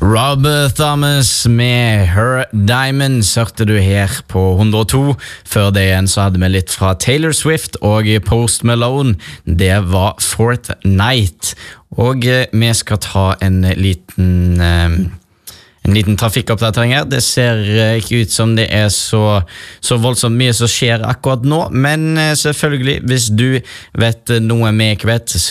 Rob Thomas med Her Diamonds hørte du her på 102. Før det igjen så hadde vi litt fra Taylor Swift og Post Malone. Det var Fortnite. Og vi skal ta en liten trafikkoppdatering her. Det ser ikke ut som det så voldsomt mye som skjer akkurat nå, men selvfølgelig, hvis du vet noe vi ikke vet,